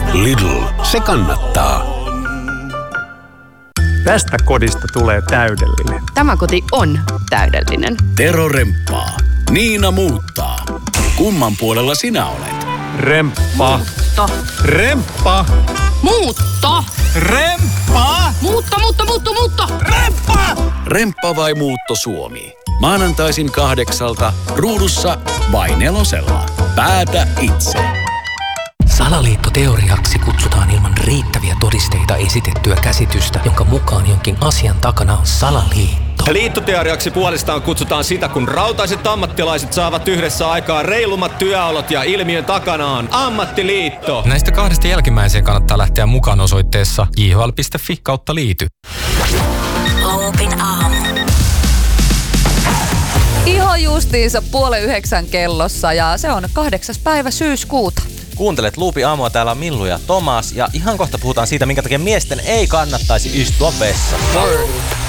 Lidl, se kannattaa. Tästä kodista tulee täydellinen. Tämä koti on täydellinen. Tero remppaa. Niina muuttaa. Kumman puolella sinä olet? Remppa. Muutto. Remppa. Muutto. Remppa. Muutto. Remppa. Remppa vai muutto Suomi? Maanantaisin 8:00, ruudussa vai 4:00. Päätä itse. Salaliittoteoriaksi kutsutaan ilman riittäviä todisteita esitettyä käsitystä, jonka mukaan jonkin asian takana on salaliitto. Liittoteoriaksi puolestaan kutsutaan sitä, kun rautaiset ammattilaiset saavat yhdessä aikaa reilummat työolot ja ilmiön takana on ammattiliitto. Näistä kahdesta jälkimmäiseen kannattaa lähteä mukaan osoitteessa jhl.fi/liity. Loopin aamu. Ihan justiinsa 8:30 kellossa ja se on 8. päivä syyskuuta. Kuuntelet Loopin aamua, täällä on Millu ja Tomas ja ihan kohta puhutaan siitä, minkä takia miesten ei kannattaisi istua vessassa.